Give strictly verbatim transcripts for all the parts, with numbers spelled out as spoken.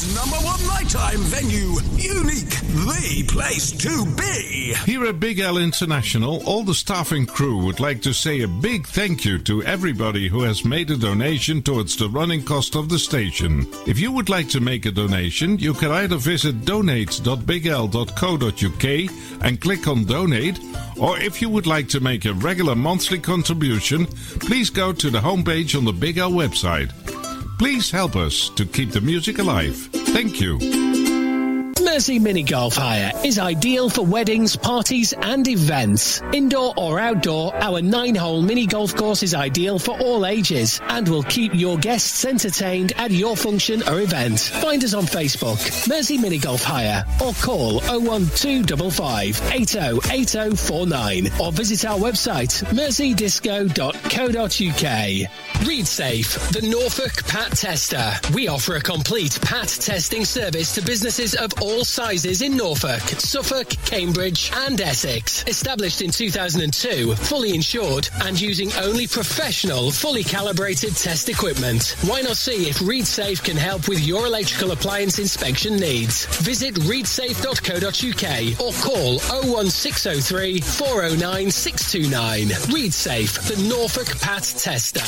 number one nighttime venue. Unique, the place to be. Here at Big L International, all the staff and crew would like to say a big thank you to everybody who has made a donation towards the running cost of the station. If you would like to make a donation, you can either visit donate dot big l dot co dot u k and click on donate, or if you would like to make a regular monthly contribution, please go to the homepage on the Big L website. Please help us to keep the music alive. Thank you. Mersey Mini Golf Hire is ideal for weddings, parties and events. Indoor or outdoor, our nine-hole mini golf course is ideal for all ages and will keep your guests entertained at your function or event. Find us on Facebook, Mersey Mini Golf Hire, or call oh one two five five, eight oh eight oh four nine or visit our website, mersey disco dot co dot u k. ReadSafe, the Norfolk Pat Tester. We offer a complete Pat testing service to businesses of all sizes in Norfolk, Suffolk, Cambridge and Essex. Established in two thousand two, fully insured and using only professional, fully calibrated test equipment. Why not see if ReadSafe can help with your electrical appliance inspection needs? Visit read safe dot co dot u k or call oh one six oh three, four oh nine, six two nine. ReadSafe, the Norfolk Pat Tester.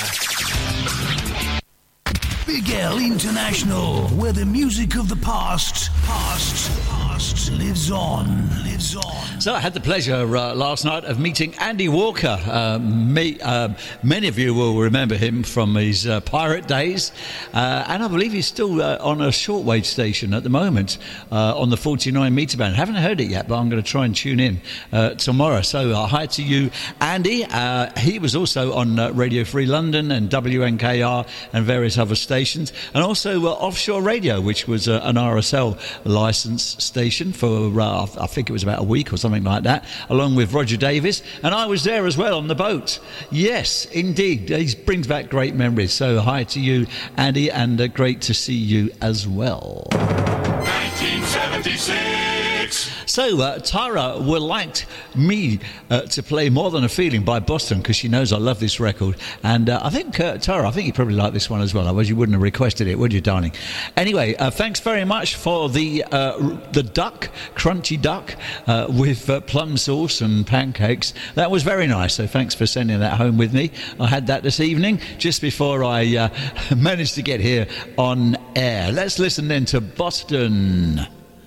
Big L International, where the music of the past, past, past lives on, lives on. So I had the pleasure uh, last night of meeting Andy Walker. Uh, me, uh, many of you will remember him from his uh, pirate days, uh, and I believe he's still uh, on a shortwave station at the moment uh, on the forty-nine meter band. Haven't heard it yet, but I'm going to try and tune in uh, tomorrow. So uh, hi to you, Andy. Uh, he was also on uh, Radio Free London and W N K R and various other stations, and also uh, Offshore Radio, which was uh, an R S L licensed station for uh, I think it was about a week or something like that, along with Roger Davis, and I was there as well on the boat. Yes, indeed, he brings back great memories. So hi to you, Andy, and uh, great to see you as well. nineteen seventy-six. So uh, Tara would like me uh, to play More Than a Feeling by Boston, because she knows I love this record, and uh, I think uh, Tara, I think you probably like this one as well, otherwise you wouldn't have requested it, would you, darling? Anyway, uh, thanks very much for the uh, the duck, crunchy duck uh, with uh, plum sauce and pancakes. That was very nice, so thanks for sending that home with me. I had that this evening just before I uh, managed to get here on air. Let's listen then to Boston.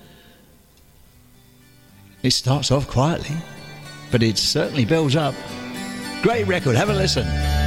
It starts off quietly, but it certainly builds up. Great record, have a listen.